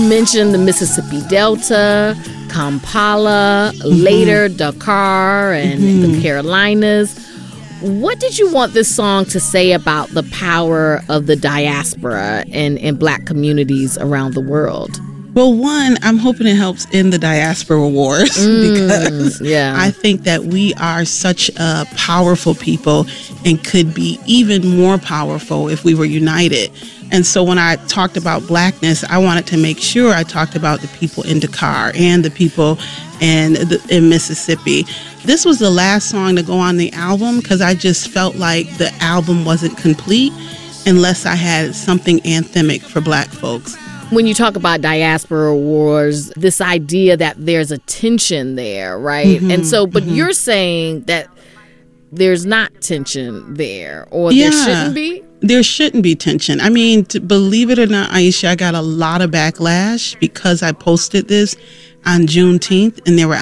mentioned the Mississippi Delta, Kampala, later Dakar, and the Carolinas. What did you want this song to say about the power of the diaspora and Black communities around the world? Well, one, I'm hoping it helps end the diaspora wars because I think that we are such a powerful people and could be even more powerful if we were united. And so when I talked about Blackness, I wanted to make sure I talked about the people in Dakar and the people in Mississippi. This was the last song to go on the album because I just felt like the album wasn't complete unless I had something anthemic for Black folks. When you talk about diaspora wars, this idea that there's a tension there, right? And so, but you're saying that there's not tension there, or there shouldn't be? There shouldn't be tension. I mean, believe it or not, Aisha, I got a lot of backlash because I posted this on Juneteenth, and there were